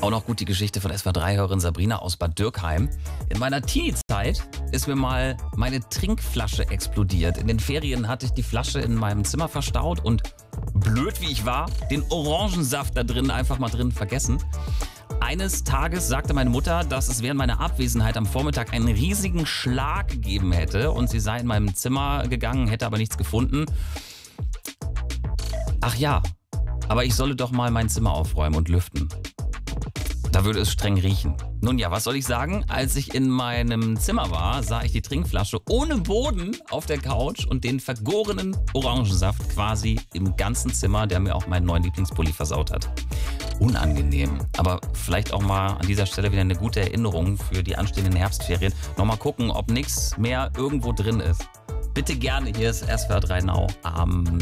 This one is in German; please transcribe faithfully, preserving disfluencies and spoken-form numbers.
Auch noch gut die Geschichte von S W R drei-Hörerin Sabrina aus Bad Dürkheim. In meiner Teenie-Zeit ist mir mal meine Trinkflasche explodiert. In den Ferien hatte ich die Flasche in meinem Zimmer verstaut und blöd wie ich war, den Orangensaft da drin einfach mal drin vergessen. Eines Tages sagte meine Mutter, dass es während meiner Abwesenheit am Vormittag einen riesigen Schlag gegeben hätte und sie sei in meinem Zimmer gegangen, hätte aber nichts gefunden. Ach ja, aber ich solle doch mal mein Zimmer aufräumen und lüften. Da würde es streng riechen. Nun ja, was soll ich sagen? Als ich in meinem Zimmer war, sah ich die Trinkflasche ohne Boden auf der Couch und den vergorenen Orangensaft quasi im ganzen Zimmer, der mir auch meinen neuen Lieblingspulli versaut hat. Unangenehm, aber vielleicht auch mal an dieser Stelle wieder eine gute Erinnerung für die anstehenden Herbstferien. Nochmal gucken, ob nichts mehr irgendwo drin ist. Bitte gerne, hier ist S W R drei Now am